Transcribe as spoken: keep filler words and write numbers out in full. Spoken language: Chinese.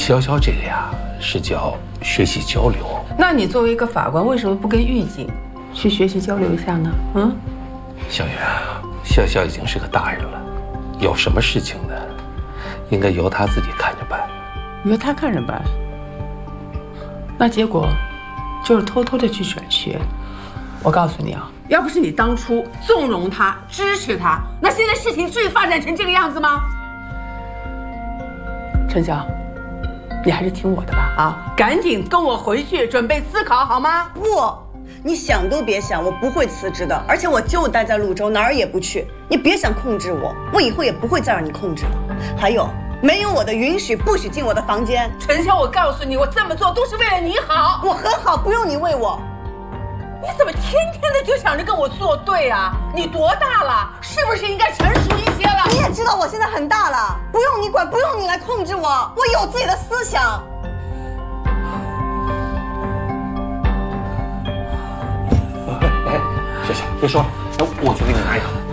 潇潇这个呀，是叫学习交流。 那你作为一个法官，为什么不跟狱警去学习交流一下呢？嗯， 小云啊，潇潇已经是个大人了，有什么事情呢，应该由他自己看着办。 由他看着办，那结果就是偷偷的去转学。我告诉你啊，要不是你当初纵容他、支持他，那现在事情至于发展成这个样子吗？陈潇，你还是听我的吧，啊，赶紧跟我回去准备思考，好吗？ 不，你想都别想，我不会辞职的，而且我就待在潞州，哪儿也不去。你别想控制我，我以后也不会再让你控制了。还有，没有我的允许，不许进我的房间。 陈潇，我告诉你，我这么做都是为了你好。 我很好，不用你为我。 你怎么天天的就想着跟我作对啊？你多大了？是不是应该成熟一些了？ 你也知道我现在很大了，不用你管，不用你来控制我，我有自己的思想。 哎，小小别说了，我去给你拿一个。